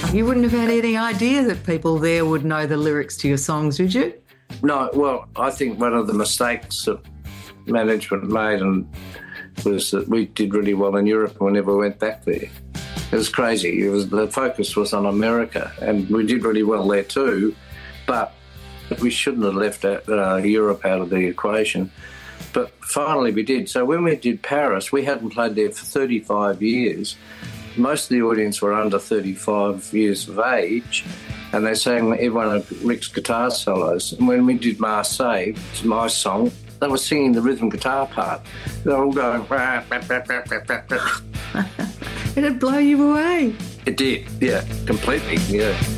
You wouldn't have had any idea that people there would know the lyrics to your songs, would you? No, well, I think one of the mistakes that management made was that we did really well in Europe and we never went back there. It was crazy. The focus was on America, and we did really well there too, but we shouldn't have left Europe out of the equation. But finally we did. So when we did Paris, we hadn't played there for 35 years. Most of the audience were under 35 years of age, and they sang every one of Rick's guitar solos. And when we did Marseille, it's my song, they were singing the rhythm guitar part. They were all going... Rah, rah, rah, rah, rah, rah. It'd blow you away. It did, yeah, completely, yeah.